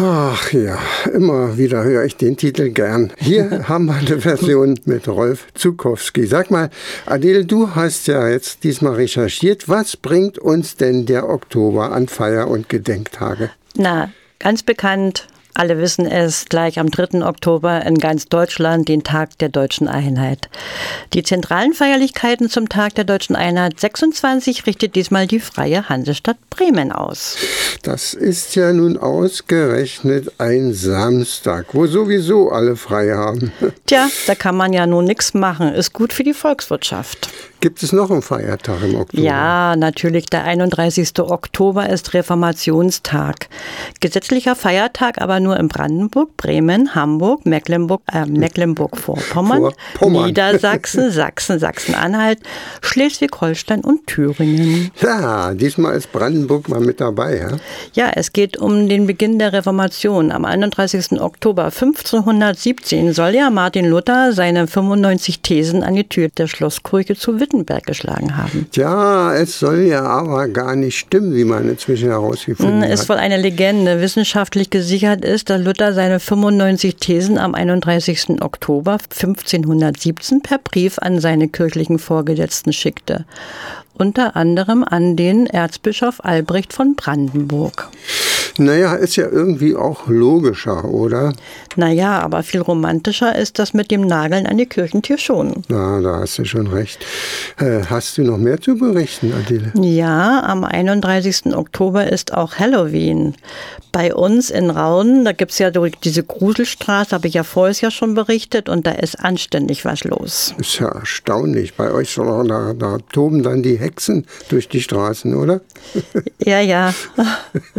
Ach ja, immer wieder höre ich den Titel gern. Hier haben wir eine Version mit Rolf Zuckowski. Sag mal, Adele, du hast ja jetzt diesmal recherchiert. Was bringt uns denn der Oktober an Feier- und Gedenktage? Na, ganz bekannt. Alle wissen es, gleich am 3. Oktober in ganz Deutschland den Tag der Deutschen Einheit. Die zentralen Feierlichkeiten zum Tag der Deutschen Einheit 26 richtet diesmal die Freie Hansestadt Bremen aus. Das ist ja nun ausgerechnet ein Samstag, wo sowieso alle frei haben. Tja, da kann man ja nun nichts machen. Ist gut für die Volkswirtschaft. Gibt es noch einen Feiertag im Oktober? Ja, natürlich. Der 31. Oktober ist Reformationstag. Gesetzlicher Feiertag aber nur in Brandenburg, Bremen, Hamburg, Mecklenburg-Vorpommern, Niedersachsen, Sachsen, Sachsen-Anhalt, Schleswig-Holstein und Thüringen. Ja, diesmal ist Brandenburg mal mit dabei, ja? Ja, es geht um den Beginn der Reformation. Am 31. Oktober 1517 soll ja Martin Luther seine 95 Thesen an die Tür der Schlosskirche zu Wittenberg geschlagen haben. Ja, es soll ja aber gar nicht stimmen, wie man inzwischen herausgefunden hat. Ist wohl eine Legende. Wissenschaftlich gesichert ist, dass Luther seine 95 Thesen am 31. Oktober 1517 per Brief an seine kirchlichen Vorgesetzten schickte. Unter anderem an den Erzbischof Albrecht von Brandenburg. Naja, ist ja irgendwie auch logischer, oder? Naja, aber viel romantischer ist das mit dem Nageln an die Kirchentür schon. Na, da hast du schon recht. Hast du noch mehr zu berichten, Adele? Ja, am 31. Oktober ist auch Halloween. Bei uns in Rauden, da gibt es ja diese Gruselstraße, habe ich ja vorher schon berichtet, und da ist anständig was los. Ist ja erstaunlich. Bei euch da toben dann die Hexen durch die Straßen, oder? Ja, ja.